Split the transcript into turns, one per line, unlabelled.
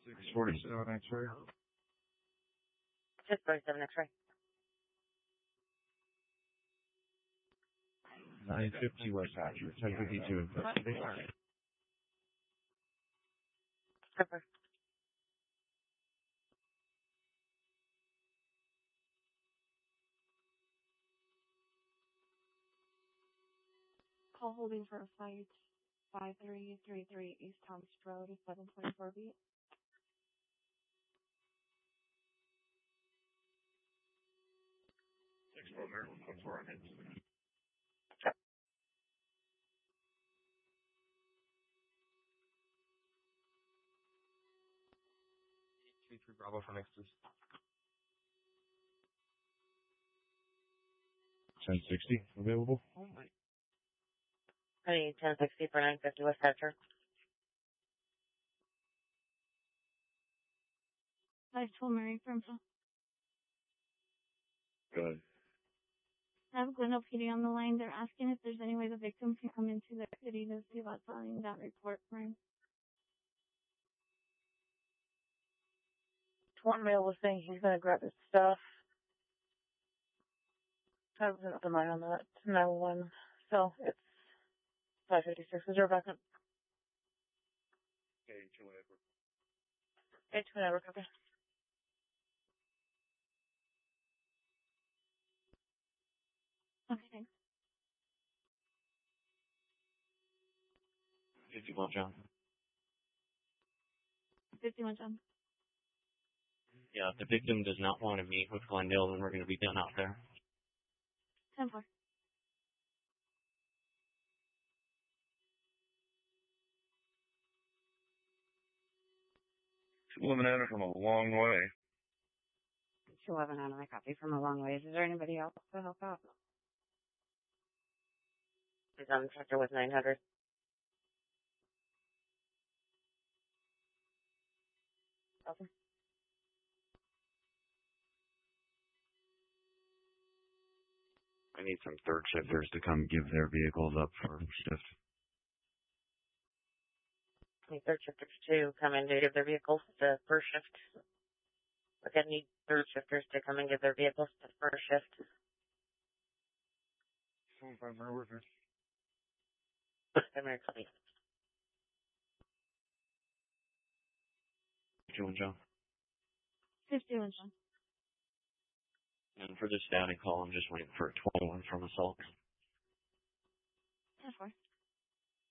647 X-ray.
647 X-ray.
950 West Hatcher. 1052 investigation.
Pepper.
Call holding for a flight 5333 East Thomas Road, 724 beat.
6-4 Maryland, 4 on hits.
Bravo from Exodus.
1060 available.
I need 1060 for 950 West Hatcher.
512 Mary from Phil.
Good.
I have Glendale PD on the line. They're asking if there's any way the victim can come into the city to see about filing that report for him.
One male was saying he's going to grab his stuff. I was an open line on that. 911. So it's 556. Is there a backup?
Okay, 2 Edward.
8 2 Edward, okay.
Okay, thanks.
51 John.
51 John.
Yeah, if the victim does not want to meet with Glendale, then we're going to be done out there.
10-4.
Living at it from a long way.
211 on my copy from a long ways. Is there anybody else to help out? He's on the tractor with 900. Okay.
I need some third shifters to come give their vehicles up for shift.
I need third shifters to come in to give their vehicles to first shift. Like I need third shifters to come and give their vehicles to first shift.
25 workers.
Primary copy.
51 John.
51 John.
And for this static call, I'm just waiting for a 21 from assault.
10-4.